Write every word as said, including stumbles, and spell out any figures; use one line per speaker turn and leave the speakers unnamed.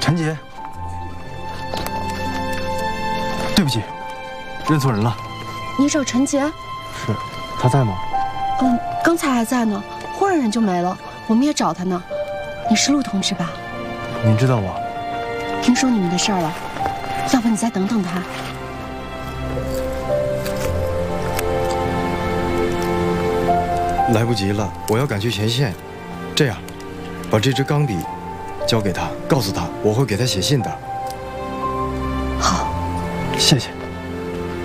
陈杰，对不起，认错人了。
你找陈杰？
是，他在吗？
嗯，刚才还在呢，忽然人就没了。我们也找他呢。你是陆同志吧？
您知道我？
听说你们的事儿了，要不你再等等他。
来不及了，我要赶去前线。这样，把这支钢笔交给他，告诉他我会给他写信的。
好，
谢谢。